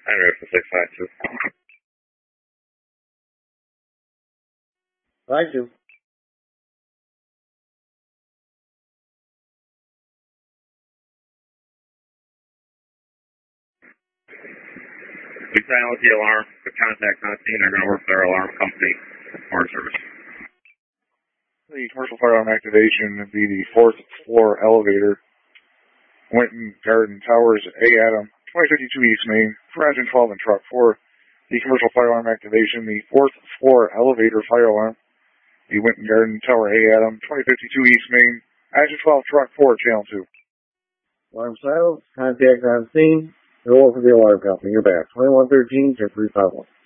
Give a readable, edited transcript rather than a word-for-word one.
I'm ready for 652. 52. We silence the alarm. The contacts on scene are going to work with our alarm company or service. The commercial firearm activation would be the 4th floor elevator, Winton Garden Towers, A. Adam, 2052 East Main, for Engine 12 and Truck 4. The commercial firearm activation, the 4th floor elevator fire alarm, the Winton Garden Tower, A. Adam, 2052 East Main, Engine 12, Truck 4, Channel 2. Alarm silence. Contact on scene. Go over the alarm company. You're back. 2113 to 351.